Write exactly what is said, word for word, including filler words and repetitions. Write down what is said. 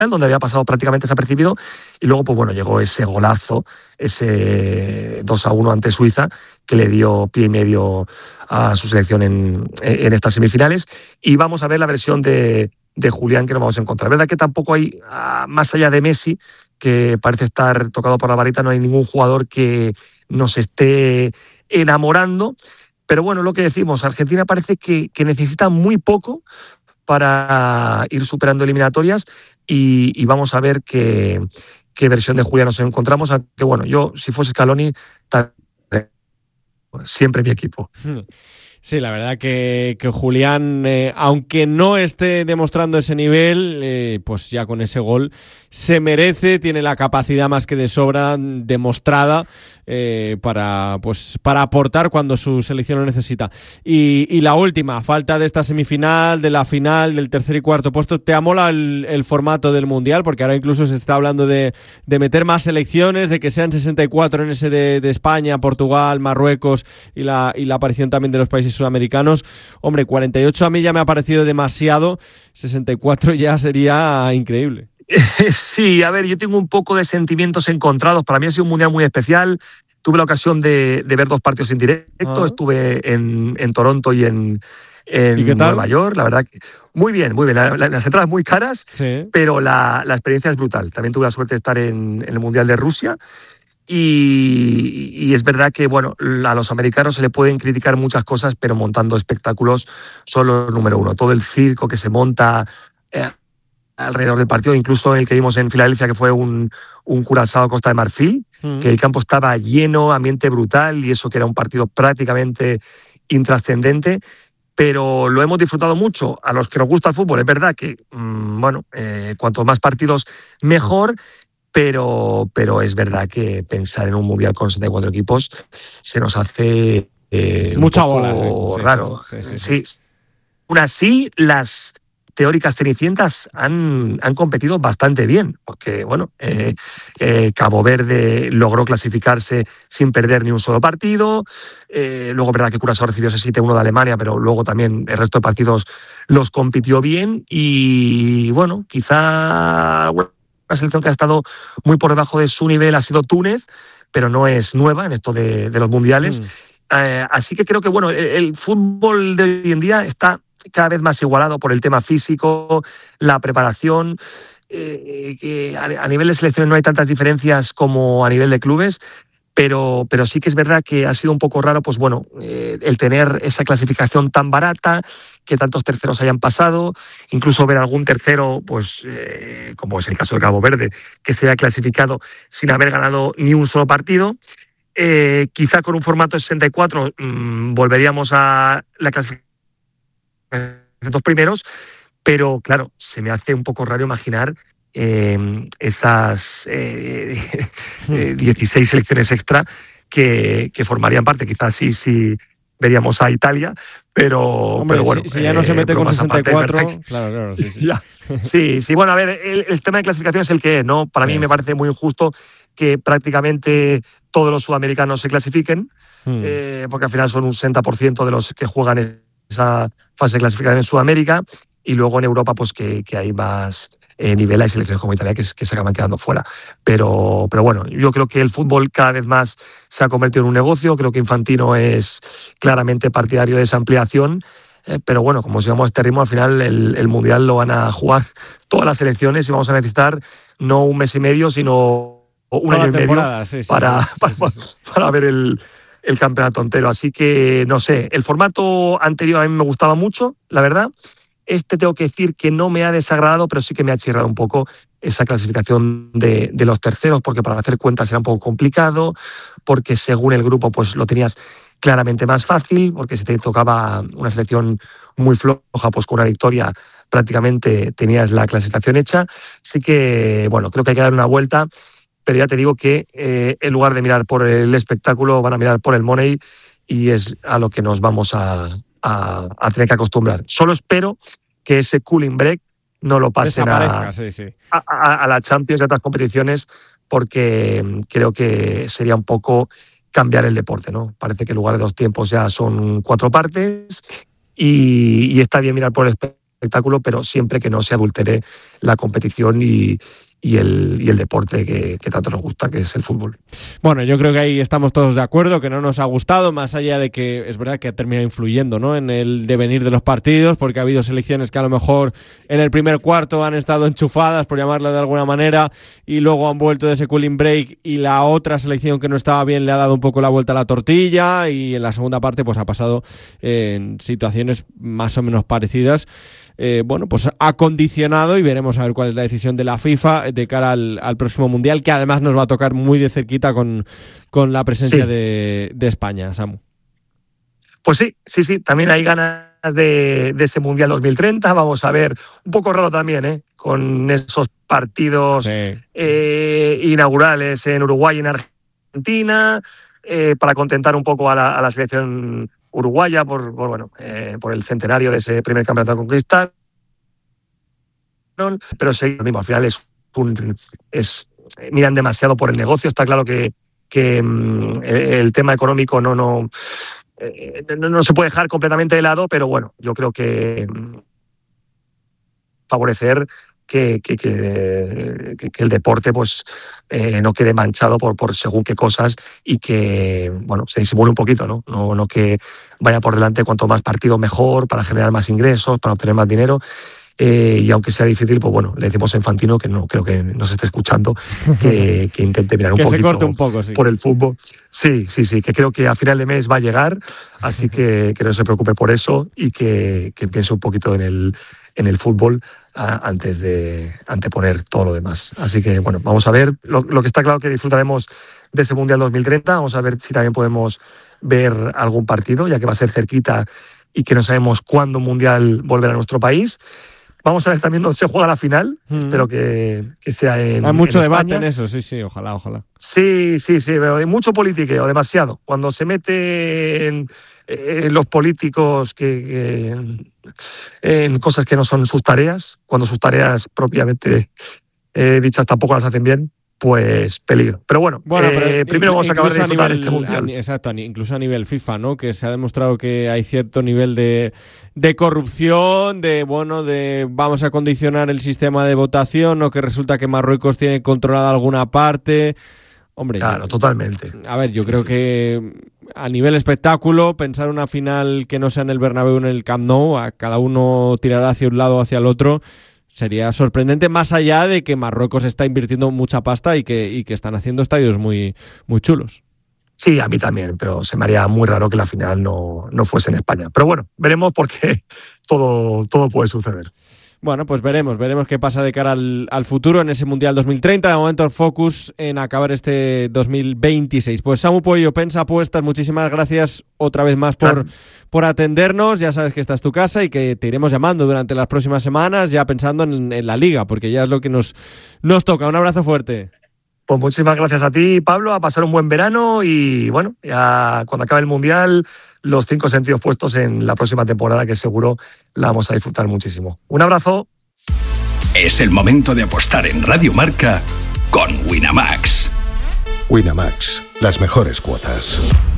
donde había pasado prácticamente desapercibido, y luego pues bueno, llegó ese golazo, ese dos a uno ante Suiza, que le dio pie y medio a su selección en, en estas semifinales. Y vamos a ver la versión de, de Julián que nos vamos a encontrar. Es verdad que tampoco hay, más allá de Messi, que parece estar tocado por la varita, no hay ningún jugador que nos esté enamorando. Pero bueno, lo que decimos, Argentina parece que, que necesita muy poco para ir superando eliminatorias, y, y vamos a ver qué, qué versión de Julián nos encontramos. Aunque bueno, yo si fuese Scaloni, siempre mi equipo. Sí, la verdad que, que Julián, eh, aunque no esté demostrando ese nivel, eh, pues ya con ese gol se merece, tiene la capacidad más que de sobra demostrada eh, para, pues, para aportar cuando su selección lo necesita. Y, y la última, falta de esta semifinal, de la final, del tercer y cuarto puesto. ¿Te amola el, el formato del Mundial? Porque ahora incluso se está hablando de, de meter más selecciones, de que sean sesenta y cuatro en ese de, de España, Portugal, Marruecos y la, y la aparición también de los países sudamericanos. Hombre, cuarenta y ocho a mí ya me ha parecido demasiado, sesenta y cuatro ya sería increíble. Sí, a ver, yo tengo un poco de sentimientos encontrados. Para mí ha sido un mundial muy especial. Tuve la ocasión de, de ver dos partidos en directo. Ah. Estuve en, en Toronto y en, en ¿Y qué tal? Nueva York. La verdad que muy bien, muy bien. La, la, las entradas muy caras, sí. pero la, la experiencia es brutal. También tuve la suerte de estar en, en el Mundial de Rusia. Y, y es verdad que bueno, a los americanos se le pueden criticar muchas cosas, pero montando espectáculos son los número uno. Todo el circo que se monta eh, alrededor del partido, incluso el que vimos en Filadelfia, que fue un, un Curazao Costa de Marfil, mm. que el campo estaba lleno, ambiente brutal, y eso que era un partido prácticamente intrascendente, pero lo hemos disfrutado mucho. A los que nos gusta el fútbol, es verdad que, mmm, bueno, eh, cuanto más partidos, mejor, pero, pero es verdad que pensar en un mundial con setenta y cuatro equipos se nos hace eh, mucha un bola, poco sí, raro. Sí, sí, sí, sí. sí. Aún así, las teóricas cenicientas han, han competido bastante bien, porque bueno, eh, eh, Cabo Verde logró clasificarse sin perder ni un solo partido, eh, luego es verdad que Curazao recibió ese siete uno de Alemania, pero luego también el resto de partidos los compitió bien, y bueno, quizá bueno, una selección que ha estado muy por debajo de su nivel ha sido Túnez, pero no es nueva en esto de, de los mundiales. Mm. Eh, así que creo que bueno, el, el fútbol de hoy en día está cada vez más igualado por el tema físico, la preparación, eh, que a, a nivel de selección no hay tantas diferencias como a nivel de clubes, pero, pero sí que es verdad que ha sido un poco raro, pues bueno, eh, el tener esa clasificación tan barata, que tantos terceros hayan pasado, incluso ver algún tercero, pues eh, como es el caso de Cabo Verde, que se haya clasificado sin haber ganado ni un solo partido. Eh, quizá con un formato de sesenta y cuatro mmm, volveríamos a la clasificación de dos primeros, pero claro, se me hace un poco raro imaginar eh, esas eh, eh, dieciséis selecciones extra que, que formarían parte. Quizás sí, sí veríamos a Italia, pero, Hombre, pero bueno. Si, si ya no se mete eh, con sesenta y cuatro, aparte, claro, claro, sí, sí. Ya. Sí, sí, bueno, a ver, el, el tema de clasificación es el que es, ¿no? Para sí, mí me sí. parece muy injusto que prácticamente todos los sudamericanos se clasifiquen, hmm. eh, porque al final son un sesenta por ciento de los que juegan esa fase de clasificación en Sudamérica, y luego en Europa pues que, que hay más eh, nivel, hay selecciones como Italia que, que se acaban quedando fuera. Pero, pero bueno, yo creo que el fútbol cada vez más se ha convertido en un negocio. Creo que Infantino es claramente partidario de esa ampliación, eh, pero bueno, como sigamos a este ritmo, al final el, el Mundial lo van a jugar todas las selecciones y vamos a necesitar no un mes y medio, sino un Toda año y medio sí, sí, para, sí, para, sí, sí, sí. para ver el el campeonato entero. Así que, no sé, el formato anterior a mí me gustaba mucho, la verdad. Este tengo que decir que no me ha desagradado, pero sí que me ha chirrado un poco esa clasificación de, de los terceros, porque para hacer cuentas era un poco complicado, porque según el grupo pues lo tenías claramente más fácil, porque si te tocaba una selección muy floja, pues con una victoria prácticamente tenías la clasificación hecha. Así que, bueno, creo que hay que dar una vuelta. Pero ya te digo que eh, en lugar de mirar por el espectáculo, van a mirar por el money, y es a lo que nos vamos a, a, a tener que acostumbrar. Solo espero que ese cooling break no lo pasen a, sí, sí. A, a, a la Champions y a otras competiciones, porque creo que sería un poco cambiar el deporte, ¿no? Parece que en lugar de dos tiempos ya son cuatro partes, y, y está bien mirar por el espectáculo, espectáculo, pero siempre que no se adultere la competición y, y, el, y el deporte que, que tanto nos gusta, que es el fútbol. Bueno, yo creo que ahí estamos todos de acuerdo, que no nos ha gustado, más allá de que es verdad que ha terminado influyendo, ¿no?, en el devenir de los partidos, porque ha habido selecciones que a lo mejor en el primer cuarto han estado enchufadas, por llamarlo de alguna manera, y luego han vuelto de ese cooling break, y la otra selección que no estaba bien le ha dado un poco la vuelta a la tortilla, y en la segunda parte pues ha pasado eh, en situaciones más o menos parecidas. Eh, bueno, pues ha condicionado, y veremos a ver cuál es la decisión de la FIFA de cara al, al próximo Mundial, que además nos va a tocar muy de cerquita con, con la presencia sí. de, de España, Samu. Pues sí, sí, sí, también hay ganas de, de ese Mundial dos mil treinta, vamos a ver, un poco raro también, ¿eh? Con esos partidos sí. eh, inaugurales en Uruguay y en Argentina, eh, para contentar un poco a la, a la selección uruguaya por, por bueno eh, por el centenario de ese primer campeonato conquistado, pero sí, lo mismo, al final es, un, es miran demasiado por el negocio. Está claro que, que um, el, el tema económico no no, eh, no no se puede dejar completamente de lado, pero bueno, yo creo que um, favorecer Que, que, que, que el deporte pues eh, no quede manchado por, por según qué cosas, y que bueno se disimule un poquito, ¿no? No, no que vaya por delante cuanto más partido mejor, para generar más ingresos, para obtener más dinero. Eh, y aunque sea difícil, pues bueno, le decimos a Infantino, que no creo que nos esté escuchando, que, que intente mirar un que poquito se corte un poco, sí. por el fútbol. Sí, sí, sí, que creo que a final de mes va a llegar, así que, que no se preocupe por eso, y que, que piense un poquito en el, en el fútbol a, antes de anteponer todo lo demás. Así que bueno, vamos a ver. Lo, lo que está claro que disfrutaremos de ese Mundial dos mil treinta. Vamos a ver si también podemos ver algún partido, ya que va a ser cerquita y que no sabemos cuándo un Mundial volverá a nuestro país. Vamos a ver también dónde se juega la final. Mm. Espero que, que sea en Hay mucho en debate España. en eso, sí, sí, ojalá, ojalá. Sí, sí, sí, pero hay mucho politiqueo, demasiado. Cuando se mete en, en los políticos que, que, en cosas que no son sus tareas, cuando sus tareas propiamente eh, dichas tampoco las hacen bien, pues peligro. Pero bueno, bueno pero eh, primero vamos a acabar de disfrutar a nivel, este Mundial. A, exacto, incluso a nivel FIFA, ¿no? Que se ha demostrado que hay cierto nivel de, de corrupción, de, bueno, de vamos a condicionar el sistema de votación, o que resulta que Marruecos tiene controlada alguna parte. Hombre, claro, yo, totalmente. A ver, yo sí, creo sí. que a nivel espectáculo, pensar una final que no sea en el Bernabéu, en el Camp Nou, a cada uno tirará hacia un lado o hacia el otro, sería sorprendente, más allá de que Marruecos está invirtiendo mucha pasta y que, y que están haciendo estadios muy, muy chulos. Sí, a mí también, pero se me haría muy raro que la final no, no fuese en España. Pero bueno, veremos, porque todo, todo puede suceder. Bueno, pues veremos, veremos qué pasa de cara al, al futuro en ese Mundial dos mil treinta. De momento el focus en acabar este dos mil veintiséis. Pues Samu Pueyo, Pensa Apuestas, muchísimas gracias otra vez más por, por atendernos. Ya sabes que esta es tu casa y que te iremos llamando durante las próximas semanas, ya pensando en, en la Liga, porque ya es lo que nos, nos toca. Un abrazo fuerte. Pues muchísimas gracias a ti, Pablo, a pasar un buen verano, y bueno, ya cuando acabe el Mundial, los cinco sentidos puestos en la próxima temporada, que seguro la vamos a disfrutar muchísimo. Un abrazo. Es el momento de apostar en Radio Marca con Winamax. Winamax, las mejores cuotas.